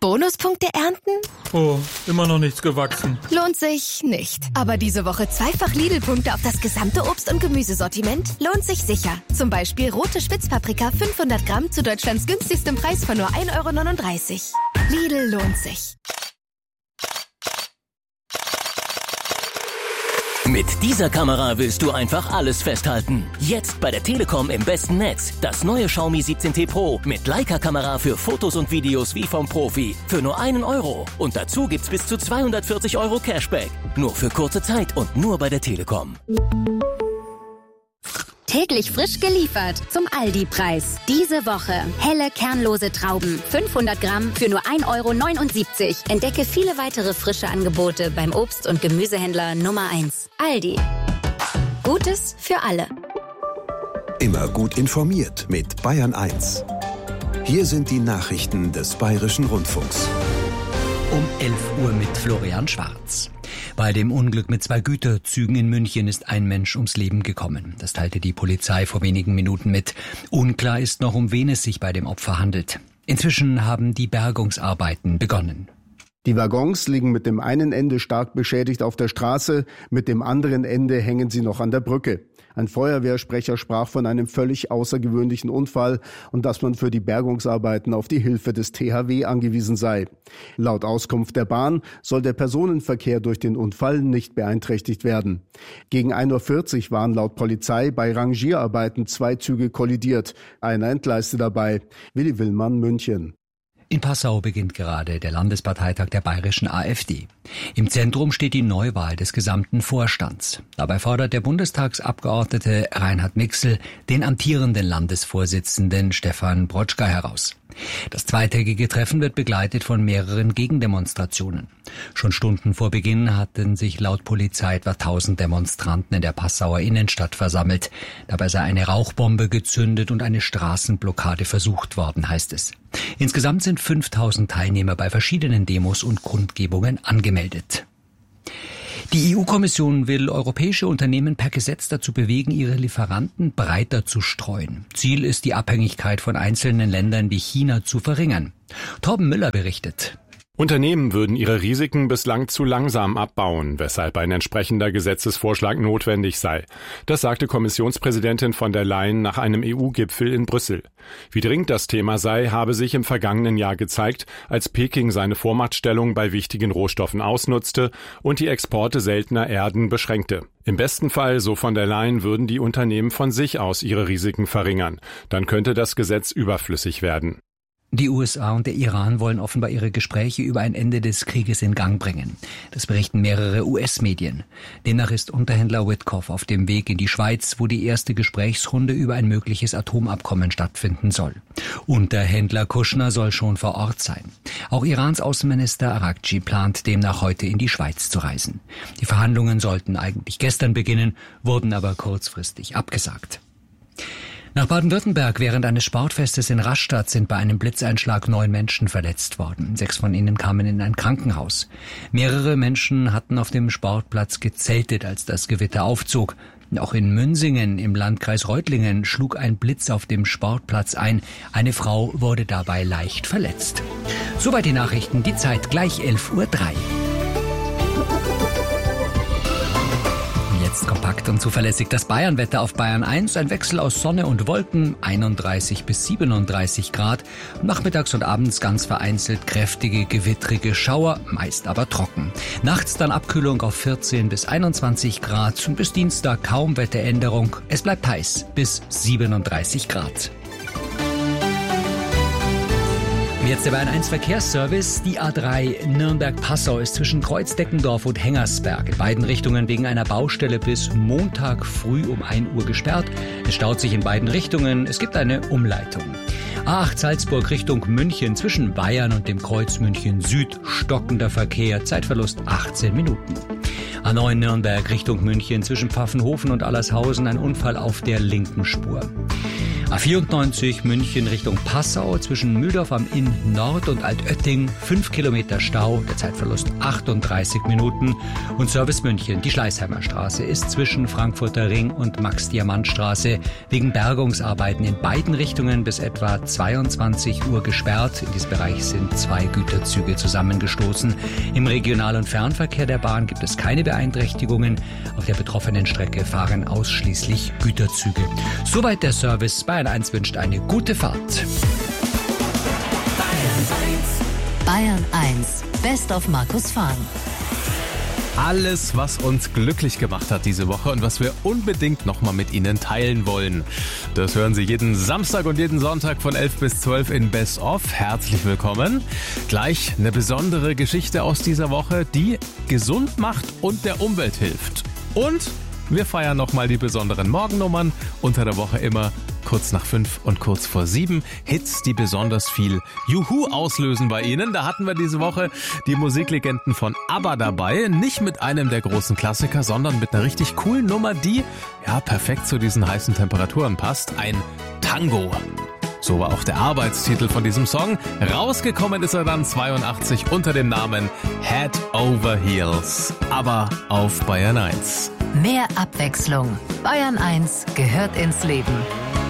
Bonuspunkte ernten? Oh, immer noch nichts gewachsen. Lohnt sich nicht. Aber diese Woche zweifach Lidl-Punkte auf das gesamte Obst- und Gemüsesortiment lohnt sich sicher. Zum Beispiel rote Spitzpaprika 500 Gramm zu Deutschlands günstigstem Preis von nur 1,39 €. Lidl lohnt sich. Mit dieser Kamera willst du einfach alles festhalten. Jetzt bei der Telekom im besten Netz. Das neue Xiaomi 17T Pro mit Leica-Kamera für Fotos und Videos wie vom Profi. Für nur 1 €. Und dazu gibt's bis zu 240 € Cashback. Nur für kurze Zeit und nur bei der Telekom. Täglich frisch geliefert zum Aldi-Preis. Diese Woche helle, kernlose Trauben. 500 Gramm für nur 1,79 €. Entdecke viele weitere frische Angebote beim Obst- und Gemüsehändler Nummer 1. Aldi. Gutes für alle. Immer gut informiert mit Bayern 1. Hier sind die Nachrichten des Bayerischen Rundfunks. Um 11 Uhr mit Florian Schwarz. Bei dem Unglück mit 2 Güterzügen in München ist ein Mensch ums Leben gekommen. Das teilte die Polizei vor wenigen Minuten mit. Unklar ist noch, um wen es sich bei dem Opfer handelt. Inzwischen haben die Bergungsarbeiten begonnen. Die Waggons liegen mit dem einen Ende stark beschädigt auf der Straße, mit dem anderen Ende hängen sie noch an der Brücke. Ein Feuerwehrsprecher sprach von einem völlig außergewöhnlichen Unfall und dass man für die Bergungsarbeiten auf die Hilfe des THW angewiesen sei. Laut Auskunft der Bahn soll der Personenverkehr durch den Unfall nicht beeinträchtigt werden. Gegen 1:40 Uhr waren laut Polizei bei Rangierarbeiten 2 Züge kollidiert. Einer entgleiste dabei. Willi Willmann, München. In Passau beginnt gerade der Landesparteitag der bayerischen AfD. Im Zentrum steht die Neuwahl des gesamten Vorstands. Dabei fordert der Bundestagsabgeordnete Reinhard Mixel den amtierenden Landesvorsitzenden Stefan Brotschka heraus. Das zweitägige Treffen wird begleitet von mehreren Gegendemonstrationen. Schon Stunden vor Beginn hatten sich laut Polizei etwa 1000 Demonstranten in der Passauer Innenstadt versammelt. Dabei sei eine Rauchbombe gezündet und eine Straßenblockade versucht worden, heißt es. Insgesamt sind 5000 Teilnehmer bei verschiedenen Demos und Kundgebungen angemeldet. Die EU-Kommission will europäische Unternehmen per Gesetz dazu bewegen, ihre Lieferanten breiter zu streuen. Ziel ist, die Abhängigkeit von einzelnen Ländern wie China zu verringern. Torben Müller berichtet. Unternehmen würden ihre Risiken bislang zu langsam abbauen, weshalb ein entsprechender Gesetzesvorschlag notwendig sei. Das sagte Kommissionspräsidentin von der Leyen nach einem EU-Gipfel in Brüssel. Wie dringend das Thema sei, habe sich im vergangenen Jahr gezeigt, als Peking seine Vormachtstellung bei wichtigen Rohstoffen ausnutzte und die Exporte seltener Erden beschränkte. Im besten Fall, so von der Leyen, würden die Unternehmen von sich aus ihre Risiken verringern. Dann könnte das Gesetz überflüssig werden. Die USA und der Iran wollen offenbar ihre Gespräche über ein Ende des Krieges in Gang bringen. Das berichten mehrere US-Medien. Demnach ist Unterhändler Witkoff auf dem Weg in die Schweiz, wo die erste Gesprächsrunde über ein mögliches Atomabkommen stattfinden soll. Unterhändler Kushner soll schon vor Ort sein. Auch Irans Außenminister Araghchi plant demnach heute in die Schweiz zu reisen. Die Verhandlungen sollten eigentlich gestern beginnen, wurden aber kurzfristig abgesagt. Nach Baden-Württemberg während eines Sportfestes in Rastatt sind bei einem Blitzeinschlag 9 Menschen verletzt worden. 6 von ihnen kamen in ein Krankenhaus. Mehrere Menschen hatten auf dem Sportplatz gezeltet, als das Gewitter aufzog. Auch in Münsingen im Landkreis Reutlingen schlug ein Blitz auf dem Sportplatz ein. Eine Frau wurde dabei leicht verletzt. Soweit die Nachrichten, die Zeit gleich 11:03 Uhr. Jetzt kompakt und zuverlässig das Bayernwetter auf Bayern 1. Ein Wechsel aus Sonne und Wolken, 31 bis 37 Grad. Nachmittags und abends ganz vereinzelt kräftige, gewittrige Schauer, meist aber trocken. Nachts dann Abkühlung auf 14 bis 21 Grad und bis Dienstag kaum Wetteränderung. Es bleibt heiß bis 37 Grad. Jetzt der Bayern 1 Verkehrsservice. Die A3 Nürnberg-Passau ist zwischen Kreuzdeckendorf und Hengersberg in beiden Richtungen wegen einer Baustelle bis Montag früh um 1 Uhr gesperrt. Es staut sich in beiden Richtungen. Es gibt eine Umleitung. A8 Salzburg Richtung München zwischen Bayern und dem Kreuz München Süd. Stockender Verkehr. Zeitverlust 18 Minuten. A9 Nürnberg Richtung München zwischen Pfaffenhofen und Allershausen ein Unfall auf der linken Spur. A94 München Richtung Passau zwischen Mühldorf am Inn Nord und Altötting 5 Kilometer Stau, der Zeitverlust 38 Minuten. Und Service München, die Schleißheimer Straße ist zwischen Frankfurter Ring und Max-Diamant-Straße wegen Bergungsarbeiten in beiden Richtungen bis etwa 22 Uhr gesperrt. In diesem Bereich sind 2 Güterzüge zusammengestoßen. Im Regional- und Fernverkehr der Bahn gibt es keine Beeinträchtigungen. Auf der betroffenen Strecke fahren ausschließlich Güterzüge. Soweit der Service. Bayern 1 wünscht eine gute Fahrt. Bayern 1, Best of Markus Fahn. Alles, was uns glücklich gemacht hat diese Woche und was wir unbedingt nochmal mit Ihnen teilen wollen. Das hören Sie jeden Samstag und jeden Sonntag von 11 bis 12 in Best of. Herzlich willkommen. Gleich eine besondere Geschichte aus dieser Woche, die gesund macht und der Umwelt hilft. Und wir feiern nochmal die besonderen Morgennummern. Unter der Woche immer kurz nach 5 und kurz vor 7. Hits, die besonders viel Juhu auslösen bei Ihnen. Da hatten wir diese Woche die Musiklegenden von ABBA dabei. Nicht mit einem der großen Klassiker, sondern mit einer richtig coolen Nummer, die ja perfekt zu diesen heißen Temperaturen passt. Ein Tango. So war auch der Arbeitstitel von diesem Song. Rausgekommen ist er dann 82 unter dem Namen Head Over Heels. Aber auf Bayern 1. Mehr Abwechslung. Bayern 1 gehört ins Leben.